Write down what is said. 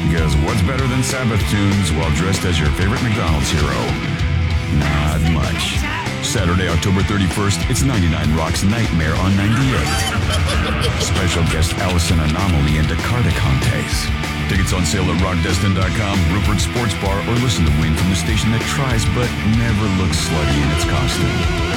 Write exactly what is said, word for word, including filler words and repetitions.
Because what's better than Sabbath tunes while dressed as your favorite McDonald's hero? Not much. Saturday, October thirty-first, it's ninety-nine Rock's Nightmare on ninety-eight. Special guest Allison Anomaly and Descartes Contes. Tickets on sale at rock destin dot com, Rupert Sports Bar, or listen to Wayne from the station that tries but never looks slutty in its costume.